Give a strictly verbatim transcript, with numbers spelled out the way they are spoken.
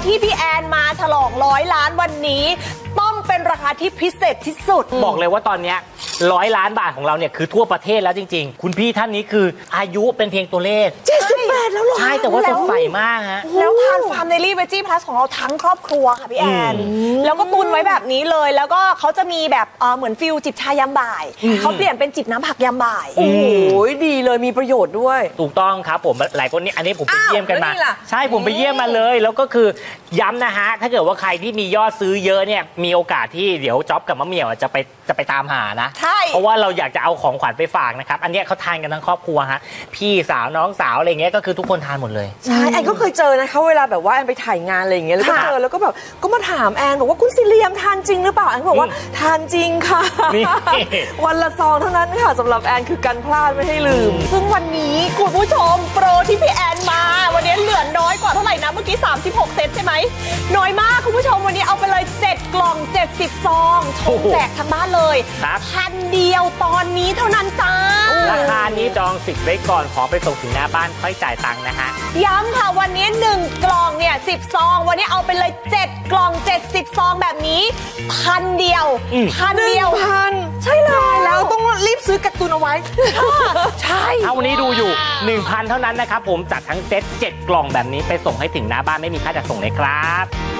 ที่พี่แอนมาฉลองร้อยล้านวันนี้ต้องเป็นราคาที่พิเศษที่สุดบอกเลยว่าตอนเนี้ยร้อยล้านบาทของเราเนี่ยคือทั่วประเทศแล้วจริงๆคุณพี่ท่านนี้คืออายุเป็นเพียงตัวเลขเจ็ดสิบแปดแล้วหรอใช่แต่ว่าสดใสมากฮะแล้วทานฟาร์มเดลี่เวจี้พลัสของเราทั้งครอบครัวค่ะพี่แอนแล้วก็ตุนไว้แบบนี้เลยแล้วก็เขาจะมีแบบเหมือนฟิลจิบชายามบ่ายเขาเปลี่ยนเป็นจิบน้ำผักยามบ่ายโอ้โหดีเลยมีประโยชน์ด้วยถูกต้องครับผมหลายคนนี่อันนี้ผมไปเยี่ยมกันมาใช่ผมไปเยี่ยมมาเลยแล้วก็คือย้ำนะฮะถ้าเกิดว่าใครที่มียอดซื้อเยอะเนี่ยมีโอกาสที่เดี๋ยวจ๊อบกับมะเหมี่ยวจะไปจะไปตามหานะใช่เพราะว่าเราอยากจะเอาของขวัญไปฝากนะครับอันนี้เขาทานกันทั้งครอบครัวฮะพี่สาวน้องสาวอะไรเงี้ยก็คือทุกคนทานหมดเลยใช่แอนก็เคยเจอนะคะเวลาแบบว่าแอนไปถ่ายงานอะไรอย่างเงี้ยแล้วก็เจอแล้วก็แบบก็มาถามแอนบอกว่าคุณซิเลียมทานจริงหรือเปล่าแอนบอกว่าทานจริงค่ะวันละซองเท่านั้นค่ะสำหรับแอนคือกันพลาดไม่ให้ลืมซึ่งวันนี้คุณผู้ชมโปรที่พี่แอนมาวันนี้เหลือน้อยกว่าเท่าไหร่นะเมื่อกี้สามสิบหกเซตใช่ไหมน้อยมากคุณผู้ชมวันนี้เอาไปเลยเจ็ดกล่องเจ็ดสิบซองชงแจกทั้งบ้านเลยพันเดียวตอนนี้เท่านั้นจ้าราคานี้จองสิทธิ์ไว้ก่อนขอไปส่งถึงหน้าบ้านค่อยจ่ายตังค์นะฮะย้ำค่ะวันนี้หนึ่งกล่องเนี่ยสิบซองวันนี้เอาไปเลยเจ็ดกล่องเจ็ดสิบซองแบบนี้พันเดียวพันเดียวพันใช่เลยแล้วต้องรีบซื้อกักตุนเอาไว้ใช่เอาวันนี้ดูอยู่ หนึ่งพัน เท่านั้นนะครับผมจัดทั้งเซ็ตเจ็ดกล่องแบบนี้ไปส่งให้ถึงหน้าบ้านไม่มีค่าจัดส่งเลยครับ